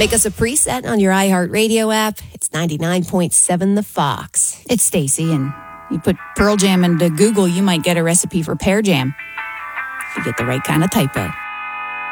Make us a preset on your iHeartRadio app. It's 99.7 The Fox. It's Stacy, and you put Pearl Jam into Google, you might get a recipe for pear jam. If you get the right kind of typo.